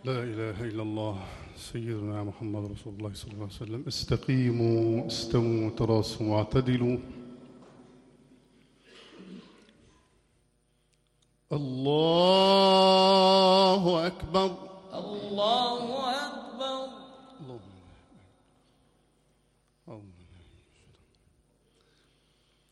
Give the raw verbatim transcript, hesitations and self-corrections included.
لا إله إلا الله سيدنا محمد رسول الله صلى الله عليه وسلم. استقيموا استووا تراصوا واعتدلوا. الله أكبر